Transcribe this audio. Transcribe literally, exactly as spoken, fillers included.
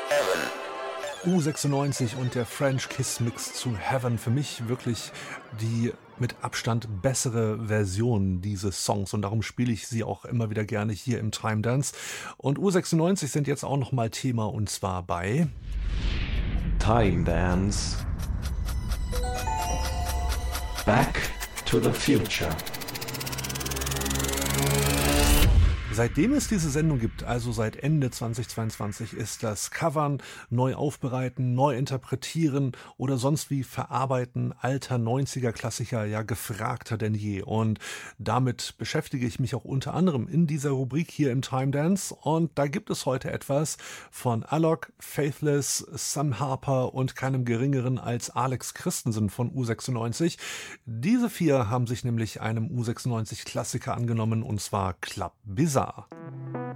U sechsundneunzig und der French Kiss Mix zu Heaven. Für mich wirklich die mit Abstand bessere Version dieses Songs und darum spiele ich sie auch immer wieder gerne hier im Time Dance. Und U sechsundneunzig sind jetzt auch noch mal Thema und zwar bei Time Dance Back to the Future. Seitdem es diese Sendung gibt, also seit Ende zweitausendzweiundzwanzig, ist das Covern, neu aufbereiten, neu interpretieren oder sonst wie verarbeiten alter neunziger-Klassiker ja gefragter denn je. Und damit beschäftige ich mich auch unter anderem in dieser Rubrik hier im Time Dance. Und da gibt es heute etwas von Alok, Faithless, Sam Harper und keinem geringeren als Alex Christensen von U sechsundneunzig. Diese vier haben sich nämlich einem U sechsundneunzig-Klassiker angenommen und zwar Club Bizarre.